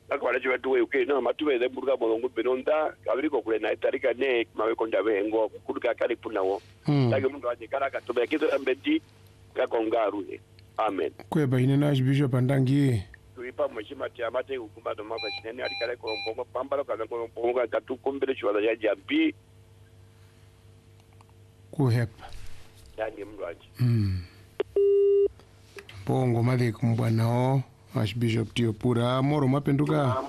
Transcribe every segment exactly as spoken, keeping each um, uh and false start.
akwala chwe tuwe uke no matuwe de burga bolongo benonda kabiri ko kule na tarika ne mawe konja bengo kuduka kali punawo tage mundu aje kala ka tobe kizo ambeti ka kongaru amen kwe ba ine na bishop andangi tuipa mshima tia mate ukumba do mava chinene alikale ko mbongo pambalo kana ko mbongo ka tukumbele chwala ya jambi ku hepa yani mundu aje mm bongo mali kumbwanao Archbishop Tio Pura moro mapenduka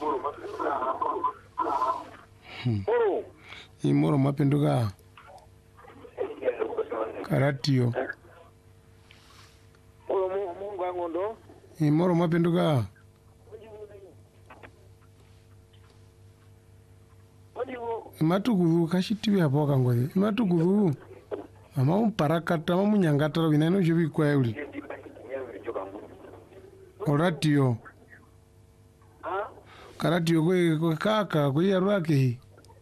moro i moro mapenduka karatio moro mungu angondo i moro mapenduka matukuvu kashitiwe hapo kangoze matukuvu mama umparakata mama munyangatara winano jobi kwa yuli oratio karatio kwe kaka kwe yarwake hii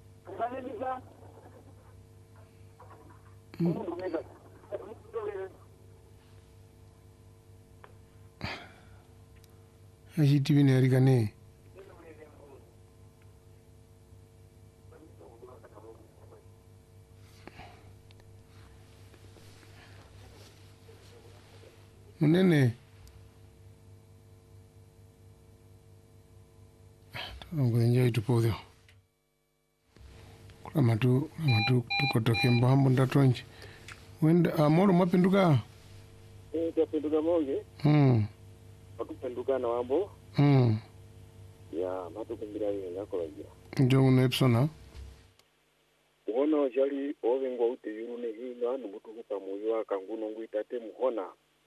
ashitiwe ni harikane munene ngoja itupodio kula matu kula matu tukotoke mbambo ndatonje wenda amoro mapinduka eh tapinduka monge mm akupinduka na wambo mm ya matu kumbira yenga kolajia njongo no epsona uona jali ovengo ute yurune hinga nubutu kupa moyo akanguno nguitate muhona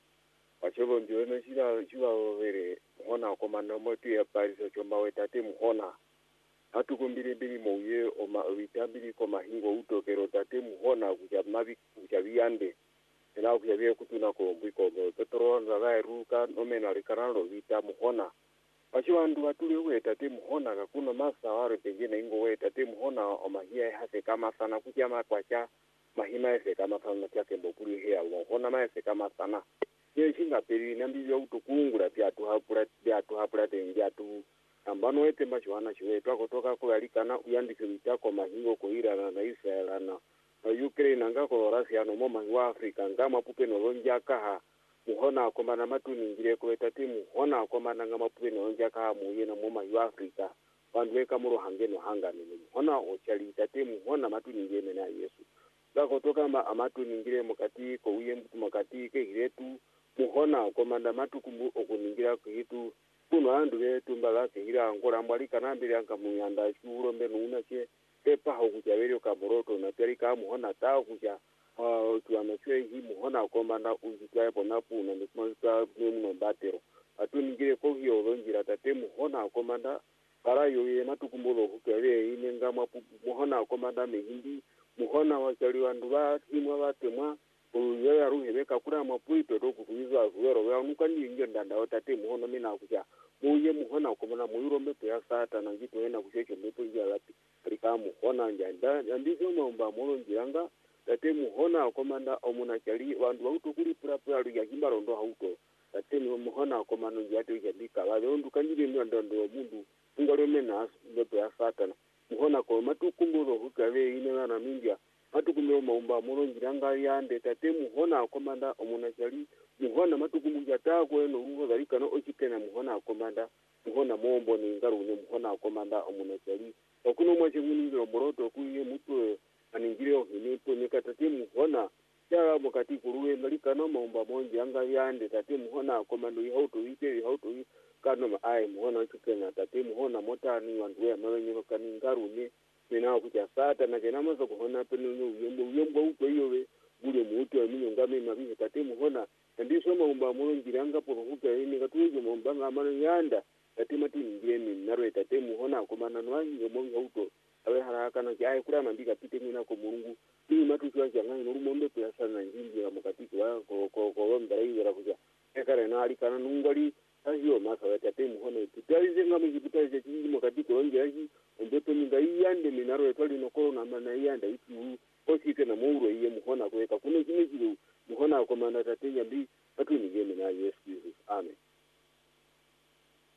Pachobo ndio ene shira shira overe muhona komanda motu ya pariso chomba wetate muhona hatu kumbiri biri mouye oma witabiri koma hingo utokero tate muhona kuja mabi kuja viande ena kuja vie kutuna ko mbiko petro ndaga eruka nomena rikarano vita muhona Pachiwa ndu watuli we tate muhona kakuna masa ware pengine ingo we tate muhona omahia hase kama sana kuja makwacha mahima ese kama sana kyake mbokuri hea muhona maese kama sana ye shinga peri nambi ya utukungura pya tu hapura pya tu hapura tenja tu ambano wete machwana chiwe twako toka ko yalikana uyandike mitako mahingo ko irana na Israel na Ukraine ngako Russia no moma wa Africa ngama pupe no lonja kaha muhona komana matu ningire ko etati muhona komana ngama pupe no lonja kaha muye na moma wa Africa bandweka muro hangeno hangani muhona ochali tati muhona matu ningire na Yesu ngako toka ma amatu ningire mukati ko uye mukati ke hiretu muhona komanda matukumbu okuningira kuhitu kuno andu betu mbala kehira ngora mbali kanambira anga muyanda shuro mbe nuna che pepa hokuja bero kamoroto na perika muhona ta kuja uh tuamechwe hi muhona komanda unjitwaye bonapu na ndikmanta muno batero atuningire ko hiyo lonjira tate muhona komanda kara yoye matukumbulo hukere inenga mapu muhona komanda mehindi muhona wachali wandu ba timwa batemwa uyo ya ruhebeka kura mapuito dokukuizwa zuwero ya nukani inge ndanda otate muhono mina kuja muye muhona komona muyurombe to ya sata na ngito ena kushecho mepo ngia lati rika muhona njanda ndizo momba molo njiranga tate muhona komanda omuna chali wandu wauto kuri pura pura ya himbaro ndo hauto tate muhona komanda njate jabika wale ondu kanjiri ndo ndo mundu ngalo mena ndo ya sata muhona ko matukumbulo hukave ine na mindia matukume maumba mono njiranga yande tate muhona komanda omuna chali muhona matukumu jatako eno rungo dalika no ochikena muhona komanda muhona mombo ni ngaru ne muhona komanda omuna chali okuno mwache muningiro moroto kuye mutu aningire ohinepo nekatate muhona ya mukati kuruwe dalika no maumba monji anga yande tate muhona komando yauto wite yauto kano ma ai muhona ochikena tate muhona motani wandu ya mawenyo kaningaru ne mina kuja sata na kena mazo kuhona penu uyembo uyembo uko yowe bule mutu ya minyo ngame mabihe tate muhona ndiso maumba muno njiranga poruhuka ini katuwe maumba ngamano yanda tate mati ngemi narwe tate muhona kumana nwanyi ngomongi hauto awe haraka na kiae kura mambika pite mina ko murungu ini matu kiwa janganyi norumombe tuyasa na njimbi ya mukatiki wa ko ko ko wambara hiyo kuja ekare na alikana nungali hiyo masa wa tate muhona tutaize ngame jiputaize chingi mukatiki wangi yaji ombeto minga iyande minaro etwali no corona mana iyanda itu osike na muuro iye muhona kweka kuno kinikiru muhona komanda tate yambi atu nigeme na Yesu Kristo amen amen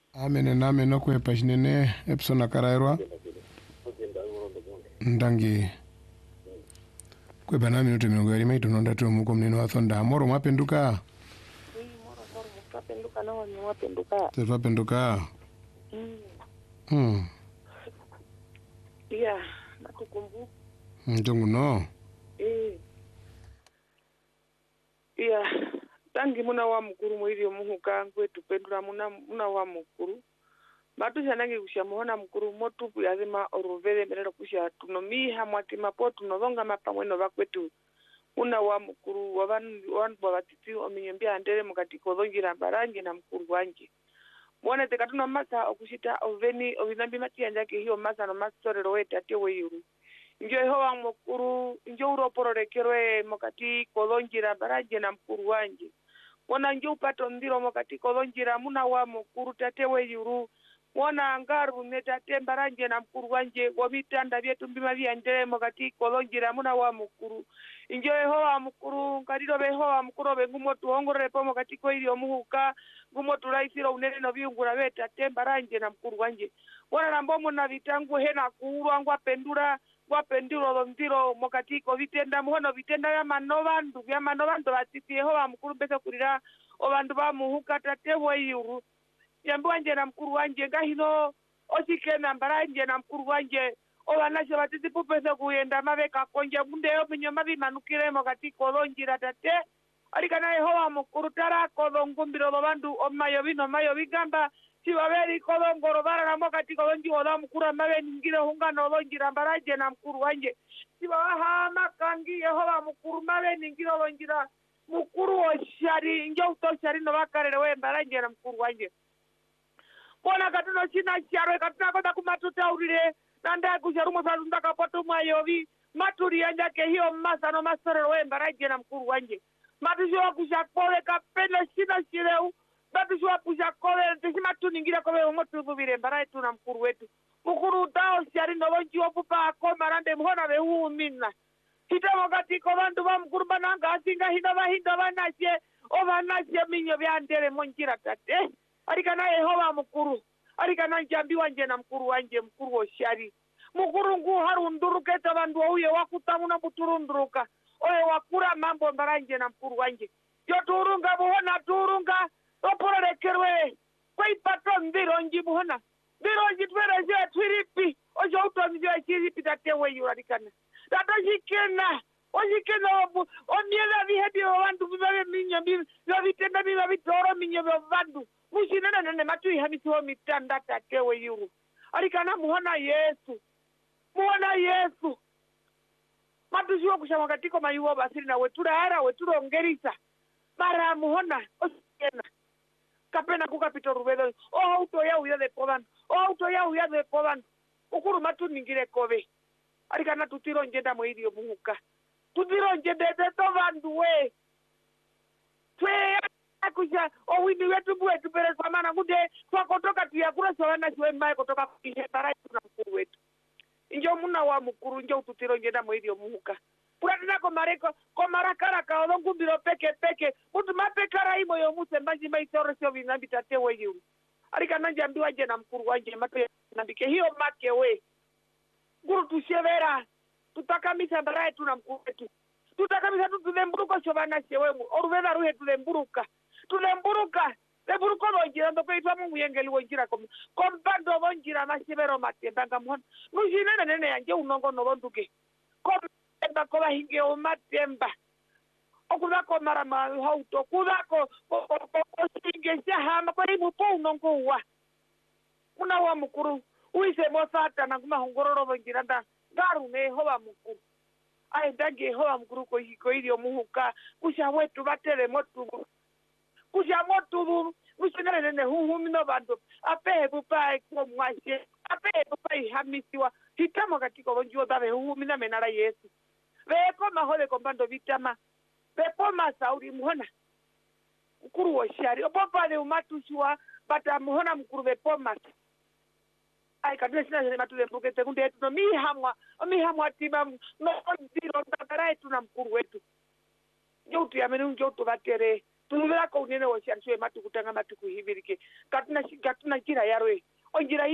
ene name no kwe pashinene epsona karairwa ndangi kwe bana minuto minongo yari maitu nonda tu muko mneno athonda moro mwapenduka moro moro mwapenduka nawo ni mwapenduka tefa penduka mm mm yeah nakukumbuka njongu no eh yeah tangi muna wa mukuru mwiri omuhuka kwetu pendura muna muna wa mukuru matusha nangi kushamuhona mukuru motupu yazima oruvele merero kusha tunomiha mwatima po tunovonga mapamweno vakwetu una wa mukuru wabantu wantu wabatiti ominyembya ndere mukati kodongira barangi na mukuru wanje mwana tekatuna masa okushita oveni ovinambi matiyanja hiyo masa no masorero weta tewe yuru njo eho wa mukuru njo uropororekerwe mukati kodongira barangi na mukuru wanje mwana njo upato ndiro mukati kodongira muna wa mukuru tatewe yuru mwana ngaru netate mbaranje na mukuru wanje wabitanda vyetu mbima vyandere mukati kodongira muna wa mukuru injo eho wa mukuru nkariro beho wa mukuru bengumo tuongorere po mukati ko ili omuhuka gumo tulaisiro unene no biungura betate mbaranje na mukuru wanje mwana nambomo na vitangu hena kuurwa ngwa pendura ngwa penduro ndiro mukati ko vitenda muhono vitenda ya manovandu ya manovandu batiti eho wa mukuru bese kurira obandu ba muhuka tatewe yuru yambu wanje na mkuru wanje ngahino osikena mbaranje na mkuru wanje obanashe batiti pupese kuyenda mabeka konje munde yo pinyo mabi manukire mokati kolonjira tate alikana yehowa mukuru tara kolongumbiro bandu omayo bino mayo bigamba sibaberi kolongoro bara mokati kolonji ola mukuru mabe ngire hungano lonjira mbaranje na mkuru wanje sibaha makangi yehowa mukuru mabe ngire lonjira mukuru oshari njo utoshari no bakarere we mbaranje na mkuru wanje kona katuno china charo katuna kota kumatuta urire nanda kujarumo salunda kapoto mayovi maturi yanja ke hiyo masa no masoro we mbaraje na mkuru wanje matujua kushakole kapenda china chireu matujua kushakole tishima tuningira kowe motu bubire mbaraje tu na mkuru wetu mkuru dao shari no bonji opupa ko marande mhona be hu minna kita wakati ko bandu ba mkuru bananga asinga hina bahinda banashe o banashe minyo byandere monjira tate alikana Yehova mukuru alikana njambi wanje na mkuru wanje mkuru oshari mukuru ngu harunduruke tabandu uye wakutamuna buturunduruka oye wakura mambo mbaranje na mkuru wanje yo turunga buhona turunga opororekerwe kwai paton bironji buhona bironji twereje twiripi ojo utonje chiripi tatewe yuralikana tatashikena ojikena obu oniela bihedi wandu bibabe minya bi bitenda biba bitoro minya bandu mushina nene matu ihamisiwa mitanda tatewe yuru alikana muhona Yesu muhona Yesu matuziwa kushama katiko mayuwa basiri na wetura hara wetura ongerisa mara muhona osikena kapena kukapito rubedo o auto ya uya de podan o auto ya uya de podan ukuru matu ningire kobe alikana tutiro njenda moidio muhuka tutiro njende de tovandu we twe kusha o wini wetu bwe tupere samana ngude kwa kutoka tuyakura sawana siwe mbaye kutoka kihebara na mkuru wetu injo muna wa mkuru njo ututiro njenda mwidio muhuka puratina ko mareko ko marakara ka olongumbiro peke peke mutu mapekara imo yo muse mbanji maitoro sio vinambi tatewe yu alika nanja mbiwa je na mkuru wanje mato nambike hiyo make we guru tushevera tutakamisa baraye tuna mkuru wetu tutakamisa tutulemburuko shobana shewemu oruvena ruhe tulemburuka tulemburuka leburuko bonjira ndo kweitwa mungu yengeli wonjira kom kompando bonjira mashibero matemba ngamon nujina nene yanje unongo no bonduke komba ko bahinge o matemba okuba ko marama hauto kuba ko ko singe shahama ko ibu po unongo wa una wa mukuru uise mosata na kuma hongororo bonjira nda garu ne hoba mukuru ai dage hoba mukuru ko hiko ilio muhuka kusha wetu batele motu kusha motu mushina nene huhu mino bandu ape bupa ko mwashe ape bupa ihamisiwa hitamo katiko bonjio babe huhu mina menara Yesu veko mahole kombando vitama vepo masauri muhona mkuru wa shari opopa le umatushwa bata muhona mkuru vepo mas ai kadwe sina nene matule mbuke sekunde yetu no mihamwa mihamwa tima no ndiro ndakara yetu na mkuru wetu njo tu yamenu njo tu batere tuluvela ko unene wo shariswe matu kutanga matu kuhibirike katuna katuna kira yarwe onjira